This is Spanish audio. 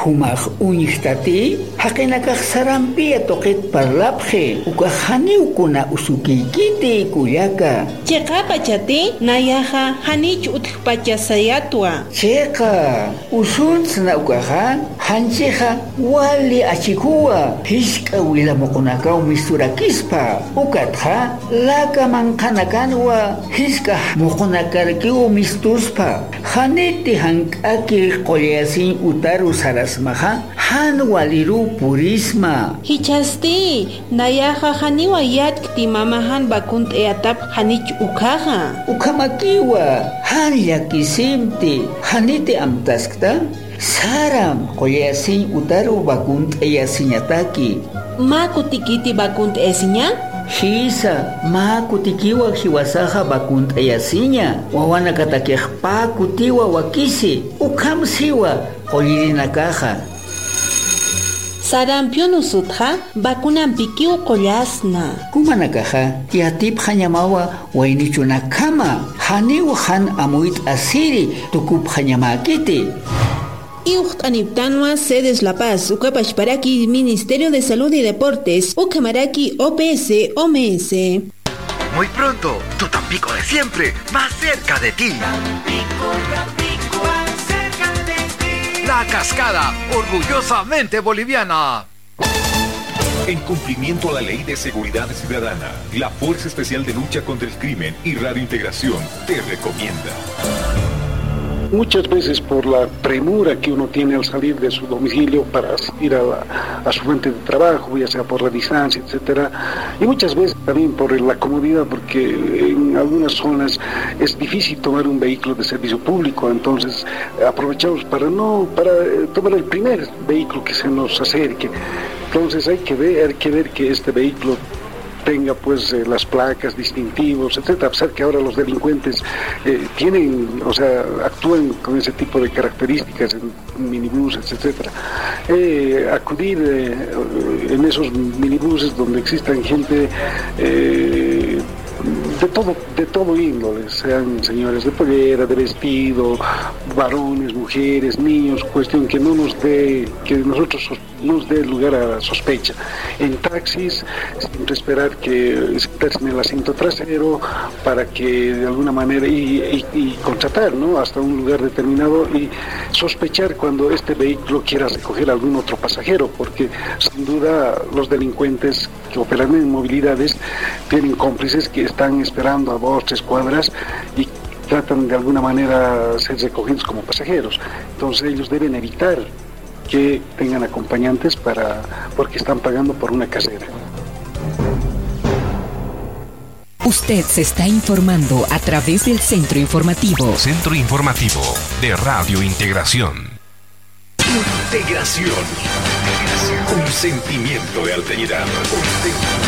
Humaq uñihtati haqinakaq sarampia toqet parlapje ukahaniukuna usukiykiti kuyaka. Chayqa pachati nayaqa hanich utkpachasayatwa. Chayqa usuntsna ukaqa hanchiqa wali achikuwa hishka wilamukunakaw misturakispa ukatqa laka manqanakanwa hishka mukunakarkiw mistuspa haniti hank'aki qollasin utaru sarasmaqa han waliru purisma. Hichasti nayaqa haniwa yatkti mamahan bakunt eatap hanich ukaqa. Ukamakiwa han llakisimti haniti amtaskta saram qollasin utaru bakunt eyasiñataki. Maku tikiti bakunt esiña? Hisa maku tikiwa hiwasaja bakunt eyasiña wawana katakejpa kutiwa wakisi ukamsiwa qollirinakaja. Sarampion usutja bakunampikiw qollasna. Kumanakaja tiatipja ñamawa waynichunakama haniw han amuyt asiri tukupja ñamakiti. Iuqt'aniptanwa sedes La Paz, Ucapachparaki, Ministerio de Salud y Deportes, Ucamaraki, OPS, OMS. Muy pronto, tu Tampico de siempre, más cerca de ti. Tampico, más cerca de ti. La Cascada, orgullosamente boliviana. En cumplimiento a la Ley de Seguridad Ciudadana, la Fuerza Especial de Lucha contra el Crimen y Radio Integración te recomienda. Muchas veces por la premura que uno tiene al salir de su domicilio para asistir a su fuente de trabajo, ya sea por la distancia, etcétera, y muchas veces también por la comodidad, porque en algunas zonas es difícil tomar un vehículo de servicio público, entonces aprovechamos para tomar el primer vehículo que se nos acerque. Entonces hay que ver que este vehículo tenga pues las placas, distintivos, etcétera, a pesar que ahora los delincuentes actúan con ese tipo de características en minibuses, etcétera. Acudir en esos minibuses donde existan gente de todo índole, sean señores de pollera, de vestido, varones, mujeres, niños, cuestión que nos dé lugar a sospecha. En taxis, siempre esperar que se en el asiento trasero para que de alguna manera y constatar, ¿no?, hasta un lugar determinado y sospechar cuando este vehículo quiera recoger a algún otro pasajero, porque sin duda los delincuentes que operan en movilidades tienen cómplices que están esperando a 2-3 cuadras y tratan de alguna manera ser recogidos como pasajeros. Entonces ellos deben evitar que tengan acompañantes porque están pagando por una casera. Usted se está informando a través del Centro Informativo. Centro Informativo de Radio Integración. Integración. Un sentimiento de alteridad.